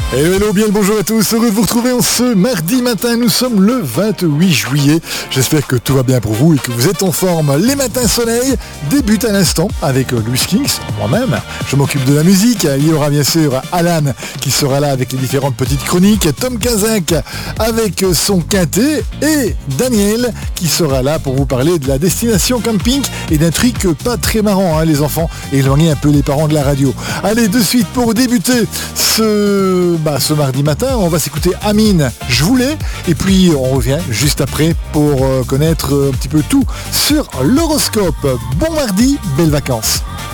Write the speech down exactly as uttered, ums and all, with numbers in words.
Hello, hello, bien le bonjour à tous, heureux de vous retrouver en ce mardi matin, nous sommes le vingt-huit juillet, j'espère que tout va bien pour vous et que vous êtes en forme. Les matins soleil débutent à l'instant avec Louis Kings, moi-même, je m'occupe de la musique, il y aura bien sûr Alan qui sera là avec les différentes petites chroniques, Tom Kazak avec son quintet et Daniel qui sera là pour vous parler de la destination camping et d'un truc pas très marrant, hein, les enfants, éloignez un peu les parents de la radio. Allez, de suite pour débuter ce... Bah, ce mardi matin, on va s'écouter Amine, je voulais, et puis on revient juste après pour euh, connaître un petit peu tout sur l'horoscope. Bon mardi, belles vacances.